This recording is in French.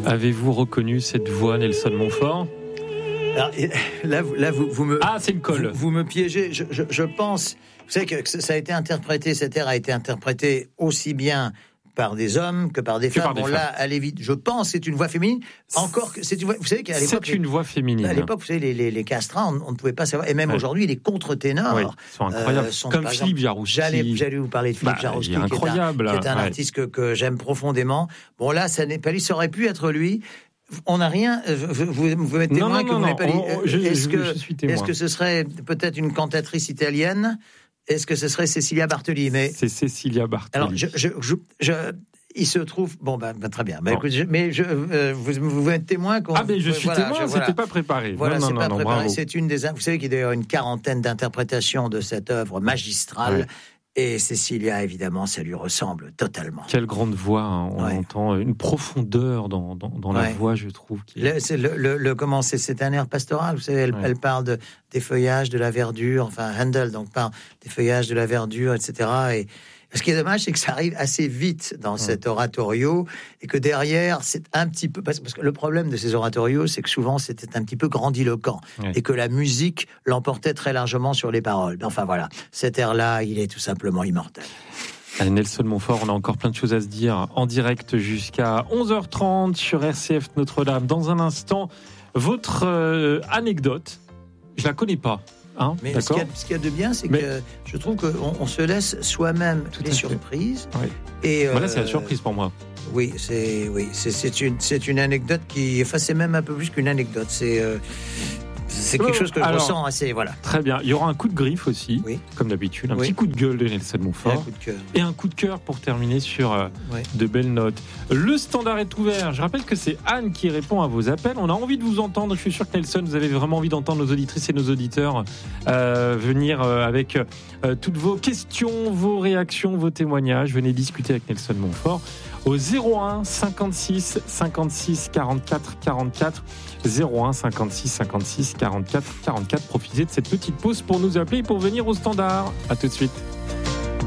Avez-vous reconnu cette voix, Nelson Montfort ? Alors, là, vous me... Ah, c'est le col. Vous me piégez. Je pense... Vous savez que ça a été interprété, cet air a été interprété aussi bien par des hommes que par des femmes. Bon, là, allez vite. Je pense que c'est une voix féminine. Encore que c'est une voix... Vous savez qu'à l'époque... C'est une voix féminine. À l'époque, vous savez, les castrats, on ne pouvait pas savoir. Et même aujourd'hui, les contre-ténors... sont incroyables. Comme Philippe Jarouski. J'allais vous parler de Philippe Jarouski, qui est un artiste que j'aime profondément. Bon, là, ça n'est pas lui. Ça aurait pu être lui. On n'a rien. Vous êtes témoin que vous n'avez pas dit. Est-ce que ce serait peut-être une cantatrice italienne ? Est-ce que ce serait Cecilia Bartoli ? C'est Cecilia Bartoli. Alors, il se trouve... Bon, très bien. Écoute, vous êtes témoin qu'on... Ah, mais je suis témoin, c'était pas préparé. Voilà, c'est pas préparé. Bravo. C'est une des... Vous savez qu'il y a une quarantaine d'interprétations de cette œuvre magistrale. Ouais. Et Cecilia, évidemment, ça lui ressemble totalement. Quelle grande voix, hein. On entend une profondeur dans la voix, je trouve. Comment c'est un air pastoral, vous savez, elle parle des feuillages, de la verdure, enfin Handel donc parle des feuillages, de la verdure, etc. Et ce qui est dommage, c'est que ça arrive assez vite dans cet oratorio et que derrière, c'est un petit peu... Parce que le problème de ces oratorios, c'est que souvent, c'était un petit peu grandiloquent et que la musique l'emportait très largement sur les paroles. Enfin voilà, cet air-là, il est tout simplement immortel. Nelson Montfort, on a encore plein de choses à se dire en direct jusqu'à 11h30 sur RCF Notre-Dame. Dans un instant, votre anecdote, je la connais pas. Mais ce qu'il y a de bien, c'est que je trouve qu'on se laisse soi-même les surprises. Oui. Et là, c'est la surprise pour moi. Oui, c'est une anecdote qui... Enfin, c'est même un peu plus qu'une anecdote. C'est quelque chose que je ressens assez... Voilà. Très bien. Il y aura un coup de griffe aussi, comme d'habitude. Un petit coup de gueule de Nelson Montfort. Et un coup de cœur pour terminer sur de belles notes. Le standard est ouvert. Je rappelle que c'est Anne qui répond à vos appels. On a envie de vous entendre. Je suis sûr que Nelson, vous avez vraiment envie d'entendre nos auditrices et nos auditeurs venir avec toutes vos questions, vos réactions, vos témoignages. Venez discuter avec Nelson Montfort au 01 56 56 44 44. 01 56 56 44 44. Profitez de cette petite pause pour nous appeler et pour venir au standard. À tout de suite.